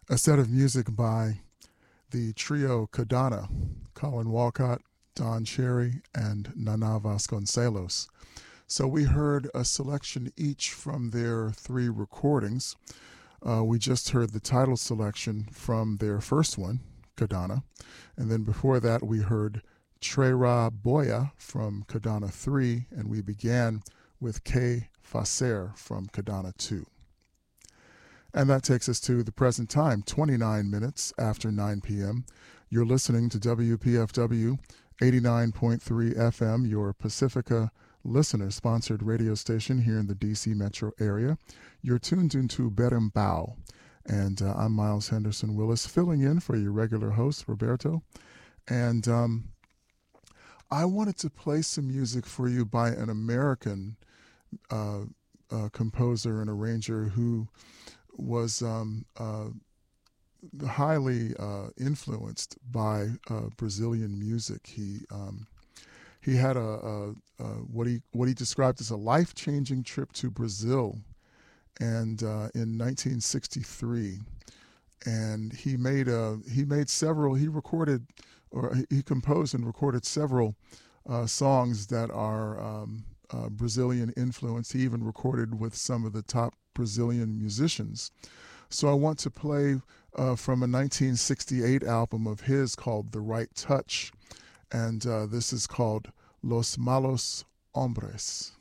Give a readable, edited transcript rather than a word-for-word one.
A set of music by the trio Cadana, Colin Walcott, Don Cherry, and Nana Vasconcelos. So we heard a selection each from their three recordings. We just heard the title selection from their first one, Cadana, and then before that we heard Trera Boya from Cadana 3, and we began with K. Facer from Cadana 2. And that takes us to the present time, 29 minutes after 9 p.m. You're listening to WPFW 89.3 FM, your Pacifica listener-sponsored radio station here in the D.C. metro area. You're tuned into Berimbau, and I'm Miles Henderson Willis, filling in for your regular host, Roberto. And I wanted to play some music for you by an American composer and arranger who was highly influenced by Brazilian music. He had what he described as a life-changing trip to Brazil, and in 1963, and he composed and recorded several songs that are Brazilian influence. He even recorded with some of the top Brazilian musicians. So I want to play from a 1968 album of his called The Right Touch, and this is called Los Malos Hombres.